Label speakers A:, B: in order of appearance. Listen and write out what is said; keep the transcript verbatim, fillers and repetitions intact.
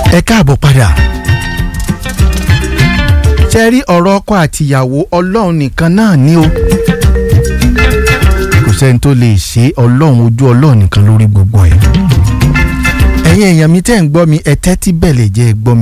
A: ẹ káàbọ̀ padà. ṣe rí ọ̀rọ̀ ọkọ àtìyàwó ọlọ́run nìkan náà ni o. kò sẹ́ni tó lè ṣe ọlọ́run ojú ọlọ́run nìkan lórí gbogbo ẹ̀. ẹ̀yin èèyàn mi tẹ́ ń gbọ́ mi ẹ tẹ́tí bẹ̀lẹ̀ jẹ́ ẹ gbọ́ mi.